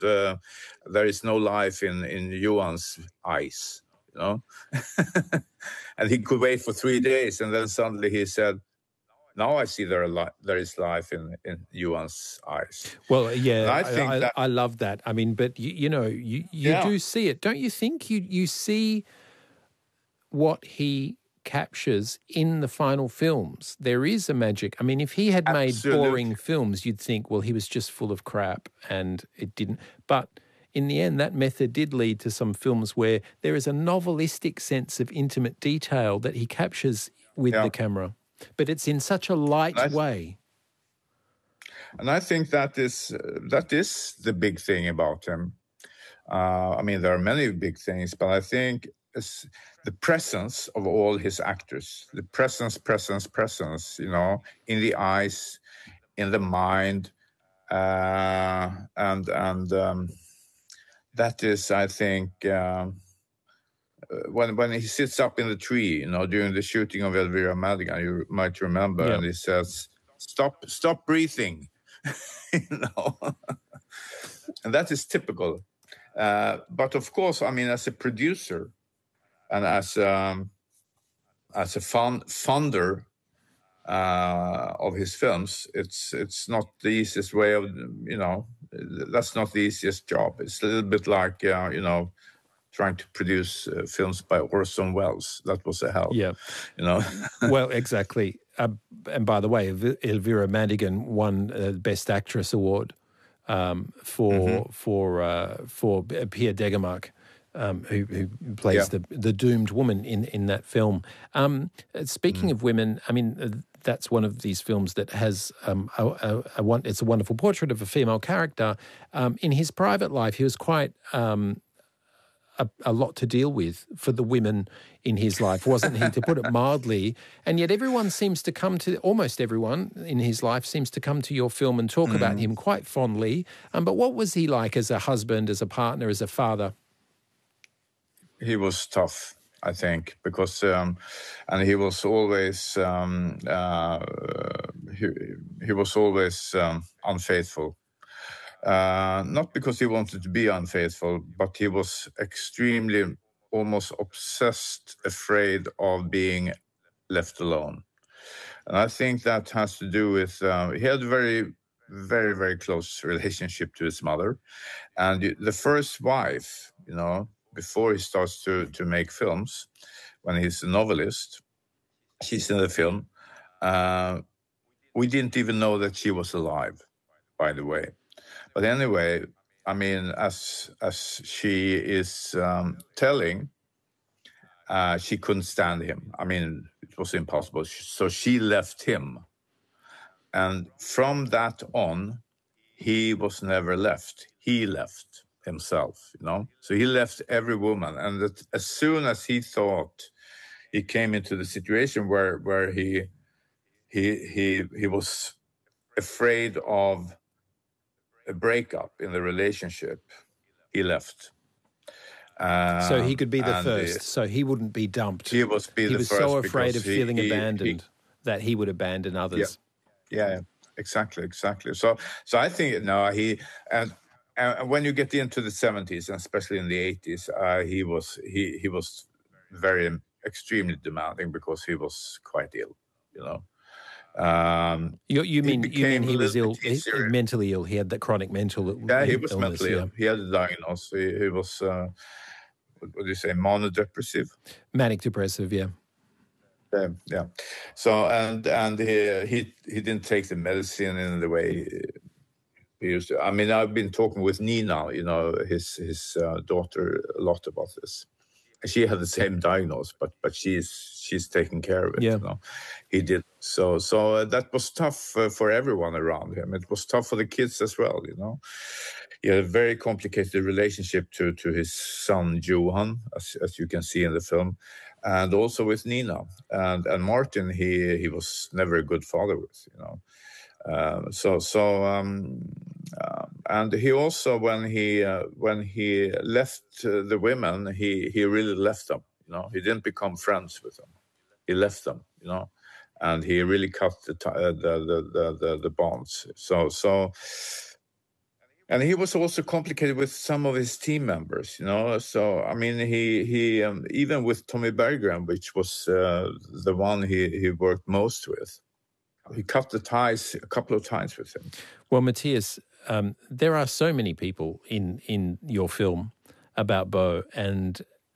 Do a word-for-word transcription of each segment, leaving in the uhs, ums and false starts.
uh, there is no life in, in Johan's eyes, you know. And he could wait for three days, and then suddenly he said, now I see there, are li- there is life in, in Johan's eyes. Well, yeah, and I, I, think I, that, I love that. I mean, but, you, you know, you, you yeah. do see it. Don't you think you, you see what he captures in the final films? There is a magic. I mean, if he had made Absolutely. boring films, you'd think, well, he was just full of crap and it didn't. But in the end, that method did lead to some films where there is a novelistic sense of intimate detail that he captures with Yeah. the camera. But it's in such a light I, way. And I think that is uh, that is the big thing about him. Uh, I mean, there are many big things, but I think it's the presence of all his actors, the presence, presence, presence, you know, in the eyes, in the mind, uh, and and um, that is, I think, um, when when he sits up in the tree, you know, during the shooting of Elvira Madigan, you might remember, Yep. and he says, "Stop, stop breathing." You know, and that is typical. Uh, but of course, I mean, as a producer and as um, as a fund, funder uh, of his films, it's it's not the easiest way of, you know, that's not the easiest job. It's a little bit like uh, you know, trying to produce uh, films by Orson Welles. That was a hell. Yeah, you know. Well, exactly. Uh, and by the way, Elvira Madigan won uh, Best Actress award um, for mm-hmm. for uh, for Pia Degermark, um, who, who plays yeah. the the doomed woman in in that film. Um, speaking mm. of women, I mean, uh, that's one of these films that has um, a, a, a one. It's a wonderful portrait of a female character. Um, in his private life, he was quite. Um, A, a lot to deal with for the women in his life, wasn't he, to put it mildly? And yet everyone seems to come to, almost everyone in his life seems to come to your film and talk mm. about him quite fondly. Um, but what was he like as a husband, as a partner, as a father? He was tough, I think, because, um, and he was always, um, uh, he, he was always um, unfaithful. Uh, not because he wanted to be unfaithful, but he was extremely, almost obsessed, afraid of being left alone. And I think that has to do with, uh, he had a very, very, very close relationship to his mother. And the first wife, you know, before he starts to, to make films, when he's a novelist, she's in the film, uh, we didn't even know that she was alive, by the way. But anyway, I mean, as as she is um, telling, uh, she couldn't stand him. I mean, it was impossible. So she left him. And from that on, he was never left. He left himself, you know. So he left every woman. And that as soon as he thought he came into the situation where where he he he he was afraid of a breakup in the relationship, he left. Um, so he could be the first. The, so he wouldn't be dumped. He was be he the was first so afraid of he, feeling he, abandoned he, that he would abandon others. Yeah, yeah, exactly, exactly. So, so I think no, he and and when you get into the seventies and especially in the eighties, uh, he was he he was very extremely demanding because he was quite ill, you know. Um, you, you mean you mean he was ill, he, mentally ill? He had that chronic mental yeah, he was illness, mentally yeah. ill. He had a diagnosis. He, he was uh, what do you say, monodepressive, manic depressive, yeah. Yeah, yeah. So and and he he he didn't take the medicine in the way he used to. I mean, I've been talking with Nina, you know, his his uh, daughter, a lot about this. She had the same diagnosis, but but she's she's taking care of it. Yeah. You know, he did. So so uh, that was tough uh, for everyone around him. It was tough for the kids as well. You know, he had a very complicated relationship to to his son Johan, as as you can see in the film, and also with Nina and and Martin. He he was never a good father with. You know. Uh, so so um, uh, and he also when he uh, when he left uh, the women, he he really left them. You know, he didn't become friends with them. He left them. You know, and he really cut the uh, the, the the the the bonds. So so, And he was also complicated with some of his team members, you know. So, I mean, he, he um, even with Tommy Berggren, which was uh, the one he, he worked most with, he cut the ties a couple of times with him. Well, Matthias, um, there are so many people in, in your film about Bo, and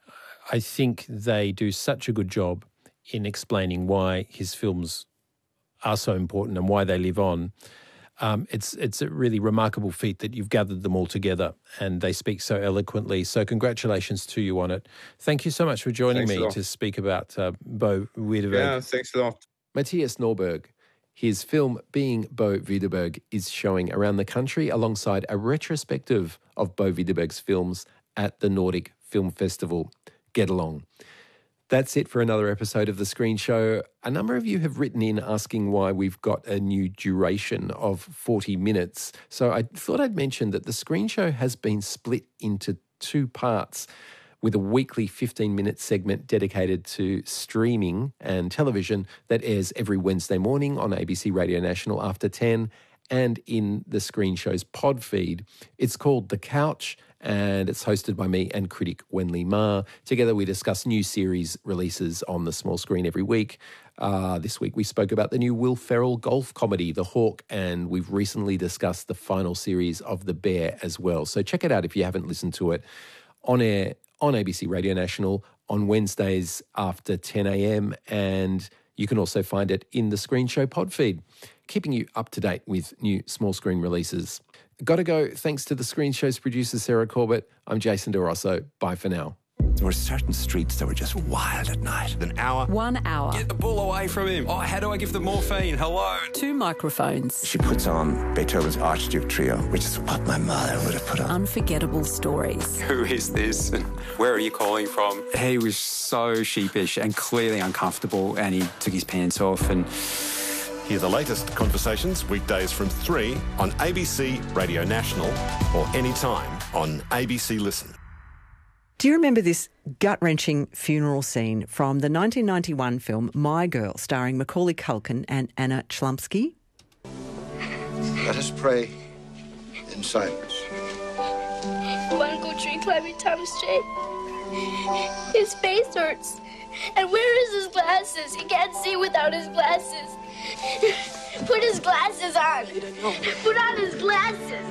I think they do such a good job in explaining why his films are so important and why they live on. Um, it's it's a really remarkable feat that you've gathered them all together and they speak so eloquently. So congratulations to you on it. Thank you so much for joining Thanks me to speak about uh, Bo Widerberg. Yeah, thanks a lot. Matthias Norberg. His film Being Bo Widerberg is showing around the country alongside a retrospective of Bo Widerberg's films at the Nordic Film Festival. Get along. That's it for another episode of The Screen Show. A number of you have written in asking why we've got a new duration of forty minutes. So I thought I'd mention that The Screen Show has been split into two parts, with a weekly fifteen-minute segment dedicated to streaming and television that airs every Wednesday morning on A B C Radio National after ten and in The Screen Show's pod feed. It's called The Couch, and it's hosted by me and critic Wenli Ma. Together we discuss new series releases on the small screen every week. Uh, this week we spoke about the new Will Ferrell golf comedy, The Hawk, and we've recently discussed the final series of The Bear as well. So check it out if you haven't listened to it. On air on A B C Radio National on Wednesdays after ten a.m. and you can also find it in the Screen Show pod feed, keeping you up to date with new small screen releases. Got to go. Thanks to the Screen Show's producer, Sarah Corbett. I'm Jason DeRosso. Bye for now. There were certain streets that were just wild at night. An hour. One hour. Get the bull away from him. Oh, how do I give the morphine? Hello. Two microphones. She puts on Beethoven's Archduke Trio, which is what my mother would have put on. Unforgettable stories. Who is this? And where are you calling from? He was so sheepish and clearly uncomfortable, and he took his pants off. And hear the latest conversations weekdays from three on A B C Radio National or anytime on A B C Listen. Do you remember this gut-wrenching funeral scene from the nineteen ninety-one film My Girl, starring Macaulay Culkin and Anna Chlumsky? Let us pray in silence. Want to go tree climbing, Thomas J? His face hurts. And where is his glasses? He can't see without his glasses. Put his glasses on. Put on his glasses.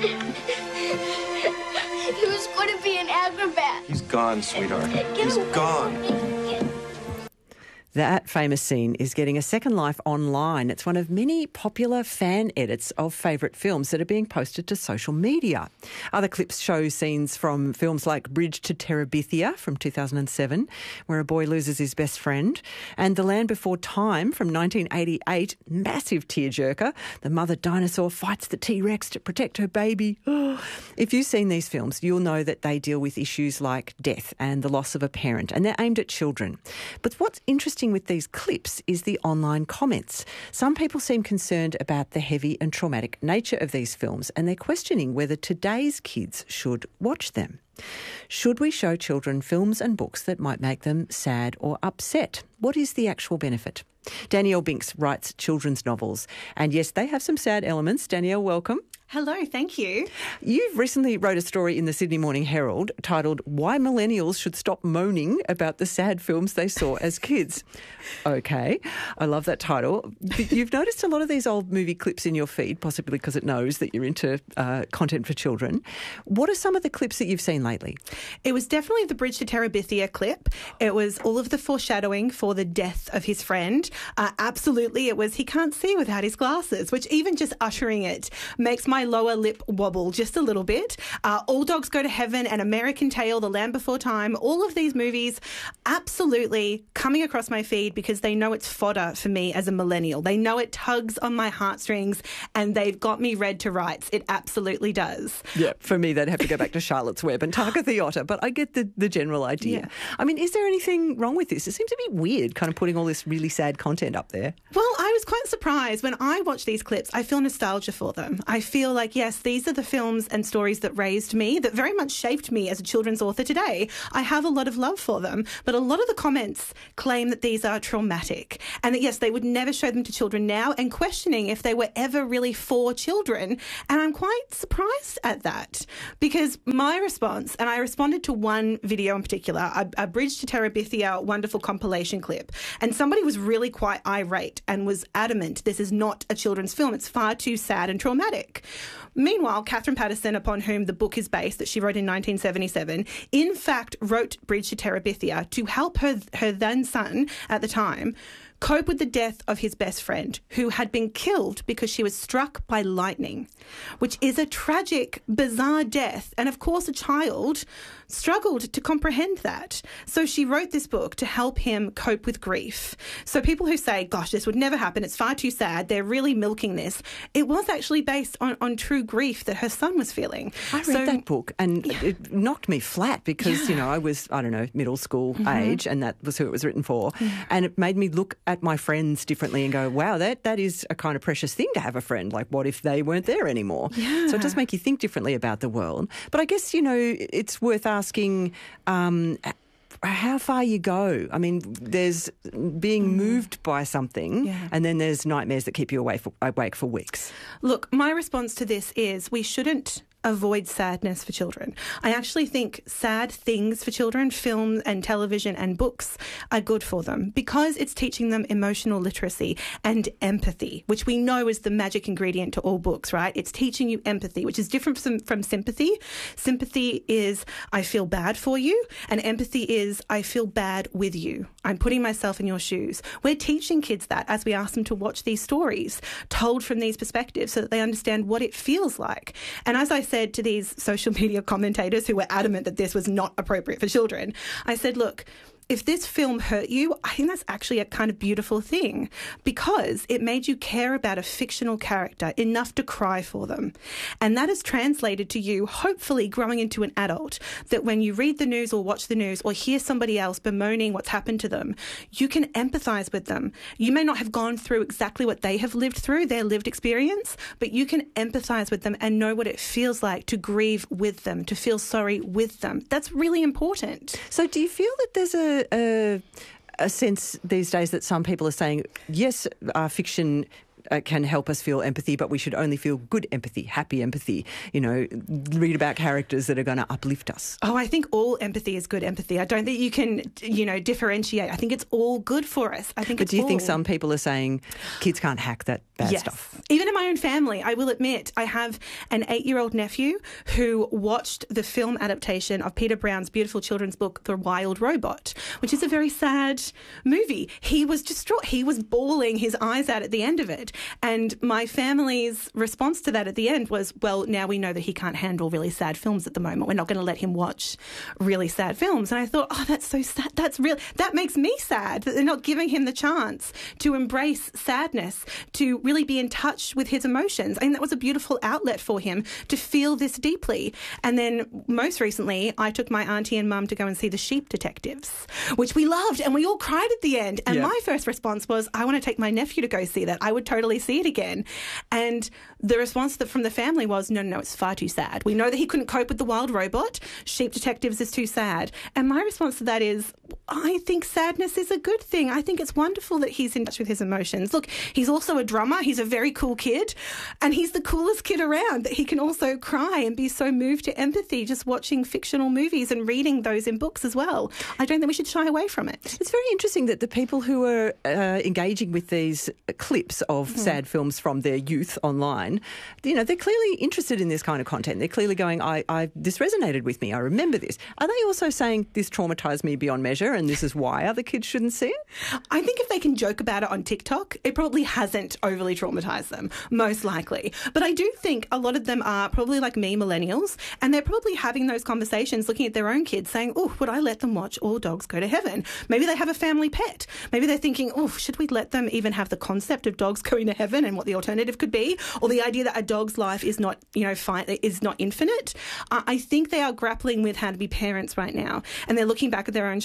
He was going to be an acrobat. He's gone, sweetheart. Get He's away. gone. That famous scene is getting a second life online. It's one of many popular fan edits of favourite films that are being posted to social media. Other clips show scenes from films like Bridge to Terabithia from two thousand seven, where a boy loses his best friend, and The Land Before Time from nineteen eighty-eight, massive tearjerker. The mother dinosaur fights the T-Rex to protect her baby. If you've seen these films, you'll know that they deal with issues like death and the loss of a parent, and they're aimed at children. But what's interesting with these clips is the online comments. Some people seem concerned about the heavy and traumatic nature of these films, and they're questioning whether today's kids should watch them. Should we show children films and books that might make them sad or upset? What is the actual benefit? Danielle Binks writes children's novels, and yes, they have some sad elements. Danielle, welcome. Hello, thank you. You've recently wrote a story in the Sydney Morning Herald titled Why Millennials Should Stop Moaning About the Sad Films They Saw as Kids. Okay, I love that title. But you've noticed a lot of these old movie clips in your feed, possibly because it knows that you're into uh, content for children. What are some of the clips that you've seen lately? It was definitely the Bridge to Terabithia clip. It was all of the foreshadowing for the death of his friend. Uh, absolutely, it was he can't see without his glasses, which even just uttering it makes my lower lip wobble just a little bit. Uh, All Dogs Go to Heaven and American Tail, The Land Before Time, all of these movies absolutely coming across my feed because they know it's fodder for me as a millennial. They know it tugs on my heartstrings and they've got me read to rights. It absolutely does. Yeah, for me, they'd have to go back to Charlotte's Web and Tarka the Otter, but I get the, the general idea. Yeah. I mean, is there anything wrong with this? It seems to be weird kind of putting all this really sad content up there. Well, I was quite surprised. When I watch these clips, I feel nostalgia for them. I feel feel like, yes, these are the films and stories that raised me, that very much shaped me as a children's author today. I have a lot of love for them, but a lot of the comments claim that these are traumatic and that, yes, they would never show them to children now, and questioning if they were ever really for children. And I'm quite surprised at that, because my response, and I responded to one video in particular, a, a Bridge to Terabithia wonderful compilation clip, and somebody was really quite irate and was adamant this is not a children's film. It's far too sad and traumatic. Meanwhile, Catherine Paterson, upon whom the book is based, that she wrote in nineteen seventy-seven, in fact wrote Bridge to Terabithia to help her, her then son at the time cope with the death of his best friend, who had been killed because she was struck by lightning, which is a tragic, bizarre death. And of course, a child struggled to comprehend that. So she wrote this book to help him cope with grief. So people who say, gosh, this would never happen, it's far too sad, they're really milking this. It was actually based on, on true grief that her son was feeling. I read so, that book and yeah. it knocked me flat because, yeah. you know, I was, I don't know, middle school mm-hmm. age, and that was who it was written for. Mm-hmm. And it made me look at my friends differently and go, wow, that that is a kind of precious thing to have a friend. Like, what if they weren't there anymore? Yeah. So it does make you think differently about the world. But I guess, you know, it's worth asking um, how far you go. I mean, there's being moved by something, yeah. and then there's nightmares that keep you awake for, awake for weeks. Look, my response to this is we shouldn't avoid sadness for children. I actually think sad things for children, film and television and books, are good for them because it's teaching them emotional literacy and empathy, which we know is the magic ingredient to all books, right? It's teaching you empathy, which is different from, from sympathy. Sympathy is, I feel bad for you, and empathy is, I feel bad with you. I'm putting myself in your shoes. We're teaching kids that as we ask them to watch these stories told from these perspectives so that they understand what it feels like. And as I said to these social media commentators who were adamant that this was not appropriate for children, I said, look, if this film hurt you, I think that's actually a kind of beautiful thing because it made you care about a fictional character enough to cry for them. And that has translated to you, hopefully growing into an adult, that when you read the news or watch the news or hear somebody else bemoaning what's happened to them, you can empathise with them. You may not have gone through exactly what they have lived through, their lived experience, but you can empathise with them and know what it feels like to grieve with them, to feel sorry with them. That's really important. So do you feel that there's a A, a sense these days that some people are saying, yes, uh, fiction uh, can help us feel empathy, but we should only feel good empathy, happy empathy, you know, read about characters that are going to uplift us? Oh, I think all empathy is good empathy. I don't think you can, you know, differentiate. I think it's all good for us. I think but it's do you all... think some people are saying kids can't hack that bad yes. stuff? Even in my own family, I will admit, I have an eight-year-old nephew who watched the film adaptation of Peter Brown's beautiful children's book, The Wild Robot, which is a very sad movie. He was distraught. He was bawling his eyes out at the end of it. And my family's response to that at the end was, well, now we know that he can't handle really sad films at the moment. We're not going to let him watch really sad films. And I thought, oh, that's so sad. That's real. That makes me sad that they're not giving him the chance to embrace sadness, to really be in touch with his emotions. I think that was a beautiful outlet for him to feel this deeply. And then most recently, I took my auntie and mum to go and see The Sheep Detectives, which we loved, and we all cried at the end. And yeah. my first response was, I want to take my nephew to go see that. I would totally see it again. And the response from the family was, no, no, no, it's far too sad. We know that he couldn't cope with The Wild Robot. Sheep Detectives is too sad. And my response to that is, I think sadness is a good thing. I think it's wonderful that he's in touch with his emotions. Look, he's also a drummer. He's a very cool kid. And he's the coolest kid around, that he can also cry and be so moved to empathy just watching fictional movies and reading those in books as well. I don't think we should shy away from it. It's very interesting that the people who are uh, engaging with these clips of mm. sad films from their youth online, you know, they're clearly interested in this kind of content. They're clearly going, I, I this resonated with me. I remember this. Are they also saying this traumatised me beyond measure and this is why other kids shouldn't see it? I think if they can joke about it on TikTok, it probably hasn't overly traumatised them, most likely. But I do think a lot of them are probably like me, millennials, and they're probably having those conversations looking at their own kids saying, oh, would I let them watch All Dogs Go to Heaven? Maybe they have a family pet. Maybe they're thinking, oh, should we let them even have the concept of dogs going to heaven and what the alternative could be? Or the idea that a dog's life is not, you know, fine, is not infinite. Uh, I think they are grappling with how to be parents right now, and they're looking back at their own childhoods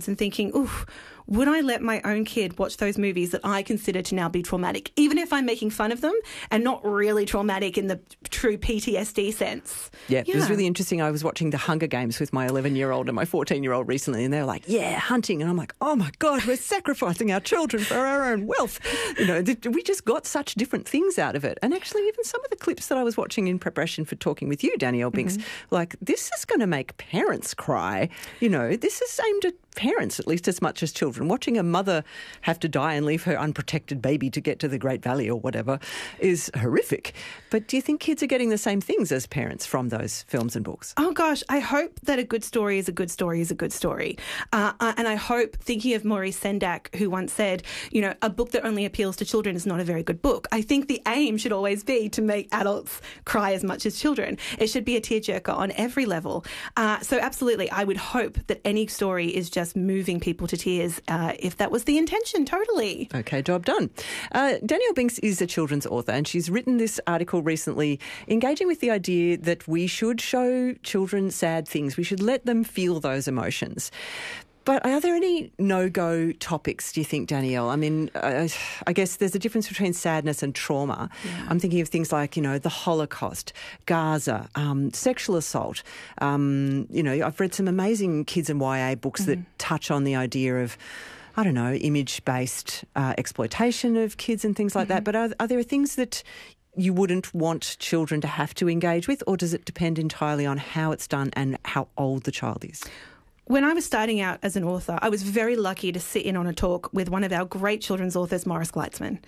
kids and thinking, oof, would I let my own kid watch those movies that I consider to now be traumatic, even if I'm making fun of them and not really traumatic in the true P T S D sense? Yeah, yeah. It was really interesting. I was watching The Hunger Games with my eleven-year-old and my fourteen-year-old recently, and they were like, yeah, hunting. And I'm like, oh, my God, we're sacrificing our children for our own wealth. You know, th- we just got such different things out of it. And actually, even some of the clips that I was watching in preparation for talking with you, Danielle Binks, mm-hmm. like, this is going to make parents cry. You know, this is aimed at parents at least as much as children. Watching a mother have to die and leave her unprotected baby to get to the Great Valley or whatever is horrific. But do you think kids are getting the same things as parents from those films and books? Oh, gosh, I hope that a good story is a good story is a good story. Uh, uh, and I hope, thinking of Maurice Sendak, who once said, you know, a book that only appeals to children is not a very good book. I think the aim should always be to make adults cry as much as children. It should be a tearjerker on every level. Uh, so absolutely, I would hope that any story is just moving people to tears uh, if that was the intention, totally. Okay, job done. Uh, Danielle Binks is a children's author, and she's written this article recently engaging with the idea that we should show children sad things. We should let them feel those emotions. But are there any no-go topics, do you think, Danielle? I mean, uh, I guess there's a difference between sadness and trauma. Yeah. I'm thinking of things like, you know, the Holocaust, Gaza, um, sexual assault. Um, you know, I've read some amazing kids and Y A books mm-hmm. that touch on the idea of, I don't know, image-based uh, exploitation of kids and things like mm-hmm. that. But are, are there things that you wouldn't want children to have to engage with, or does it depend entirely on how it's done and how old the child is? When I was starting out as an author, I was very lucky to sit in on a talk with one of our great children's authors, Morris Gleitzman.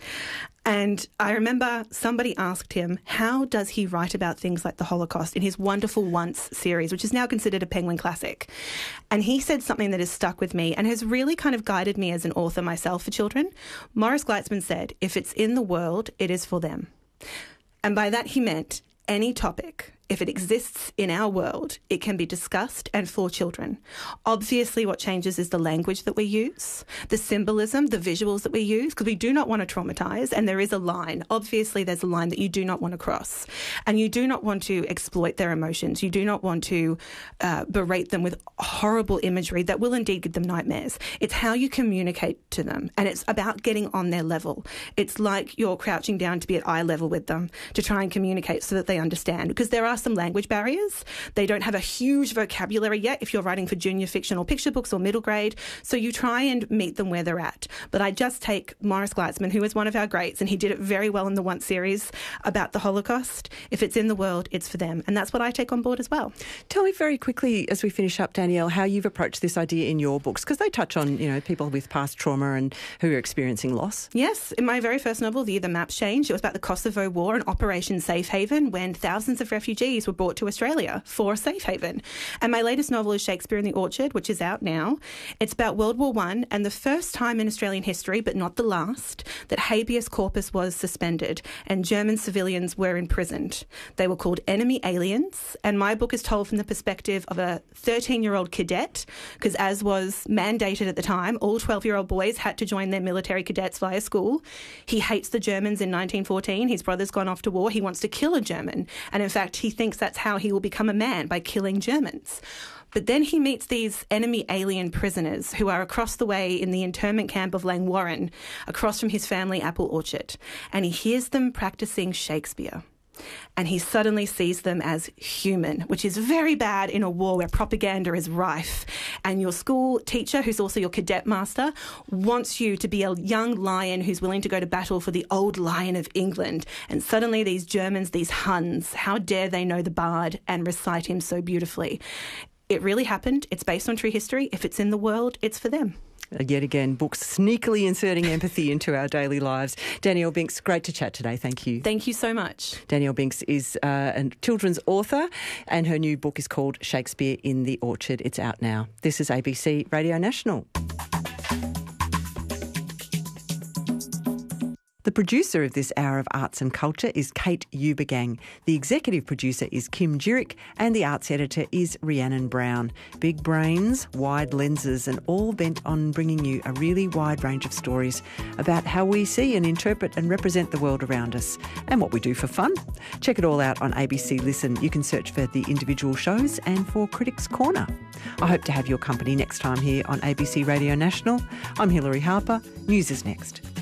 And I remember somebody asked him, how does he write about things like the Holocaust in his wonderful Once series, which is now considered a Penguin classic? And he said something that has stuck with me and has really kind of guided me as an author myself for children. Morris Gleitzman said, if it's in the world, it is for them. And by that he meant any topic, if it exists in our world, it can be discussed and for children. Obviously, what changes is the language that we use, the symbolism, the visuals that we use, because we do not want to traumatise, and there is a line. Obviously, there's a line that you do not want to cross, and you do not want to exploit their emotions. You do not want to uh, berate them with horrible imagery that will indeed give them nightmares. It's how you communicate to them, and it's about getting on their level. It's like you're crouching down to be at eye level with them to try and communicate so that they understand, because there are some language barriers. They don't have a huge vocabulary yet if you're writing for junior fiction or picture books or middle grade, so you try and meet them where they're at. But I just take Morris Gleitzman, who is one of our greats, and he did it very well in the Once series about the Holocaust. If it's in the world, it's for them. And that's what I take on board as well. Tell me very quickly, as we finish up, Danielle, how you've approached this idea in your books, because they touch on, you know, people with past trauma and who are experiencing loss. Yes. In my very first novel, The Year the Maps Changed, it was about the Kosovo War and Operation Safe Haven, when thousands of refugees were brought to Australia for a safe haven. And my latest novel is Shakespeare in the Orchard, which is out now. It's about World War One and the first time in Australian history, but not the last, that habeas corpus was suspended and German civilians were imprisoned. They were called enemy aliens, and my book is told from the perspective of a thirteen-year-old cadet, because as was mandated at the time, all twelve-year-old boys had to join their military cadets via school. He hates the Germans in nineteen fourteen. His brother's gone off to war. He wants to kill a German. And in fact, he thinks that's how he will become a man, by killing Germans. But then he meets these enemy alien prisoners who are across the way in the internment camp of Langwarrin, across from his family apple orchard. And he hears them practicing Shakespeare. And he suddenly sees them as human, which is very bad in a war where propaganda is rife. And your school teacher, who's also your cadet master, wants you to be a young lion who's willing to go to battle for the old lion of England. And suddenly these Germans, these Huns, how dare they know the bard and recite him so beautifully? It really happened. It's based on true history. If it's in the world, it's for them. Yet again, books sneakily inserting empathy into our daily lives. Danielle Binks, great to chat today. Thank you. Thank you so much. Danielle Binks is uh, a children's author, and her new book is called Shakespeare in the Orchard. It's out now. This is A B C Radio National. The producer of this hour of Arts and Culture is Kate Ubergang. The executive producer is Kim Jirick, and the arts editor is Rhiannon Brown. Big brains, wide lenses, and all bent on bringing you a really wide range of stories about how we see and interpret and represent the world around us and what we do for fun. Check it all out on A B C Listen. You can search for the individual shows and for Critics Corner. I hope to have your company next time here on A B C Radio National. I'm Hilary Harper. News is next.